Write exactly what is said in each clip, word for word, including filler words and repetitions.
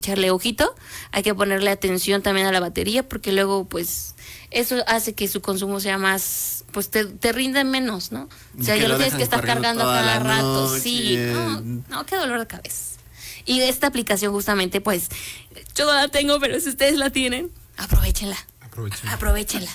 echarle ojito, hay que ponerle atención también a la batería, porque luego pues eso hace que su consumo sea más, pues te, te rinde menos, ¿no? O sea, ya lo tienes que estar cargando a cada rato, sí, no, no, qué dolor de cabeza. Y esta aplicación justamente, pues, yo no la tengo, pero si ustedes la tienen, aprovechenla. Aprovechenla. Aprovechenla.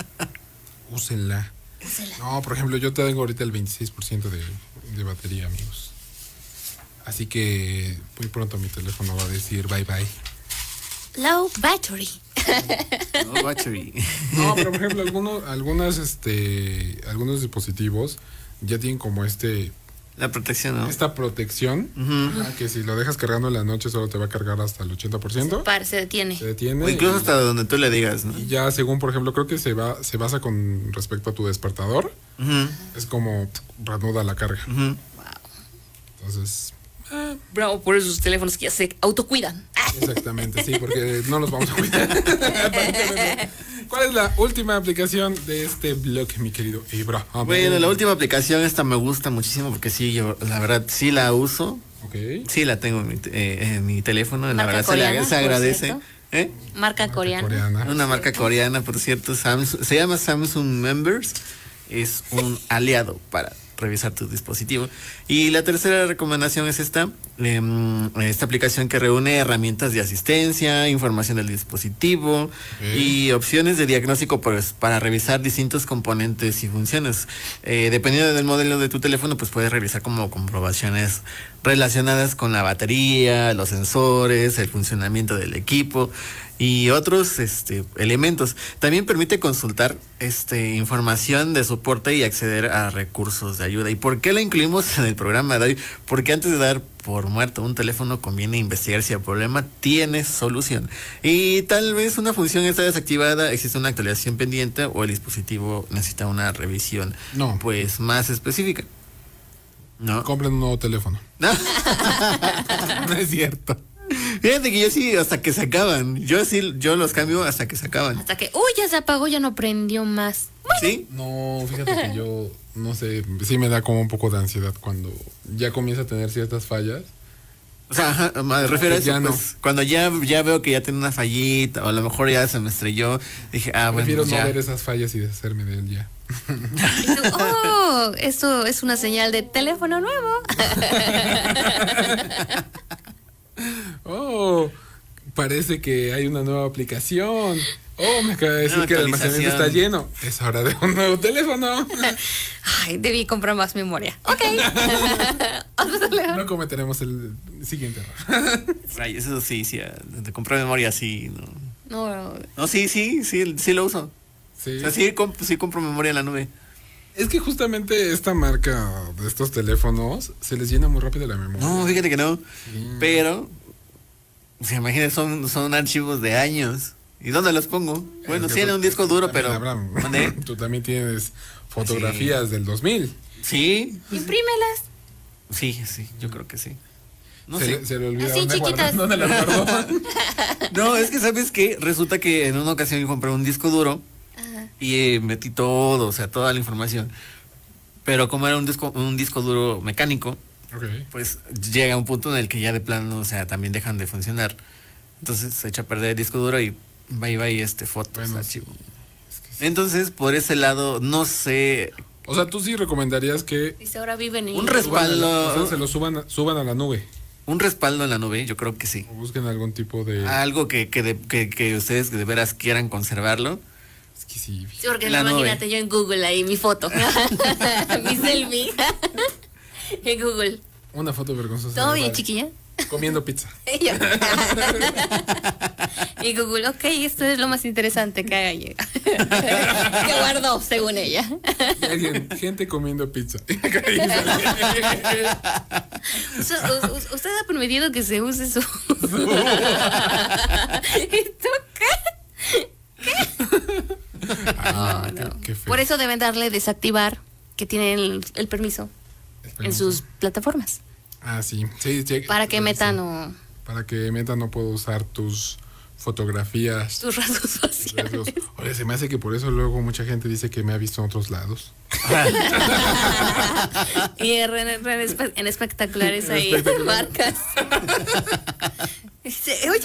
Úsenla. Úsenla. No, por ejemplo, yo tengo ahorita el veintiséis por ciento de, de batería, amigos. Así que muy pronto mi teléfono va a decir bye bye. Low battery. Low battery. No, pero por ejemplo, algunos, algunas, este, algunos dispositivos ya tienen como este... La protección, ¿no? Esta protección, uh-huh. ajá, que si lo dejas cargando en la noche solo te va a cargar hasta el ochenta por ciento. Se, se detiene. Se detiene. O incluso y, hasta donde tú le digas, ¿no? Y ya según, por ejemplo, creo que se va se basa con respecto a tu despertador. Uh-huh. Es como reanuda la carga. Uh-huh. Wow. Entonces... Ah, bravo por esos teléfonos que ya se autocuidan. Exactamente, sí, porque no los vamos a cuidar. ¿Cuál es la última aplicación de este blog, mi querido Abraham? Bueno, la última aplicación esta me gusta muchísimo porque sí, yo la verdad sí la uso. Okay. Sí la tengo en mi, eh, en mi teléfono, la verdad coreana, se, la, se agradece. ¿Eh? Marca, marca coreana. coreana. Una marca coreana, por cierto, Samsung, se llama Samsung Members. Es un aliado para revisar tu dispositivo. Y la tercera recomendación es esta, eh, esta aplicación que reúne herramientas de asistencia, información del dispositivo okay. y opciones de diagnóstico pues, para revisar distintos componentes y funciones. Eh, dependiendo del modelo de tu teléfono, pues puedes revisar como comprobaciones relacionadas con la batería, los sensores, el funcionamiento del equipo y otros este, elementos. También permite consultar este, información de soporte y acceder a recursos de ayuda. ¿Y por qué la incluimos en el programa de hoy? Porque antes de dar por muerto un teléfono conviene investigar si el problema tiene solución. Y tal vez una función está desactivada, existe una actualización pendiente o el dispositivo necesita una revisión no. pues más específica. ¿No? Compren un nuevo teléfono. No, no es cierto. Fíjate que yo sí, hasta que se acaban. Yo sí, yo los cambio hasta que se acaban. Hasta que, uy, ya se apagó, ya no prendió más. Bueno. ¿Sí? No, fíjate que yo, no sé, sí me da como un poco de ansiedad cuando ya comienza a tener ciertas fallas. O sea, ajá, me refiero a eso, no. pues, cuando ya, ya veo que ya tiene una fallita, o a lo mejor ya se me estrelló, dije, ah, bueno, prefiero ya. no ver esas fallas y deshacerme de él ya. Oh, eso es una señal de teléfono nuevo. Oh, parece que hay una nueva aplicación. Oh, me acaba de decir que el almacenamiento está lleno. Es hora de un nuevo teléfono. Ay, debí comprar más memoria. Ok. No cometeremos el siguiente error. Ay, eso sí, sí, de comprar memoria sí, no. No, no sí, sí, sí, sí lo uso. Sí. O sea, sí, comp- sí compro memoria en la nube. Es que justamente esta marca de estos teléfonos se les llena muy rápido la memoria. No, fíjate que no. Sí. Pero, o sea, imagínate, son, son archivos de años. ¿Y dónde los pongo? Bueno, sí en un disco duro, pero... Abraham, tú también tienes fotografías sí. del dos mil. Sí. Imprímelas. Sí, sí, yo creo que sí. No se, sé. Le, se le olvidó así dónde chiquitas. Guardó, ¿dónde las guardó? No, es que ¿sabes qué? Resulta que en una ocasión yo compré un disco duro. Ajá. Y eh, metí todo, o sea, toda la información. Pero como era un disco, un disco duro mecánico, okay. pues llega un punto en el que ya de plano, o sea, también dejan de funcionar. Entonces se echa a perder el disco duro y bye bye este fotos, bueno, archivo. Es que sí. Entonces, por ese lado, no sé. O sea, tú sí recomendarías que dice ahora viven en un respaldo, o sea, se lo suban, suban a la nube. Un respaldo en la nube, yo creo que sí. O busquen algún tipo de algo que que, de, que que ustedes de veras quieran conservarlo. Es que sí. Sí, porque no, imagínate yo en Google ahí mi foto, mi selfie en Google. Una foto vergonzosa. ¿Todo bien, chiquilla? Comiendo pizza. Y Google, ok, esto es lo más interesante que haga. Que guardó, según ella. Alguien, gente comiendo pizza. usted, usted ha prometido que se use su... ¿Y tú qué? ¿Qué? Ay, no, no. Qué, qué feo. Por eso deben darle desactivar que tienen el, el permiso en sus plataformas. Ah, sí. sí, sí para que Meta sí. no... Para que Meta no pueda usar tus fotografías. Tus rasgos faciales. Oye, se me hace que por eso luego mucha gente dice que me ha visto en otros lados. Y en, en, en espectaculares ahí, marcas. Oye,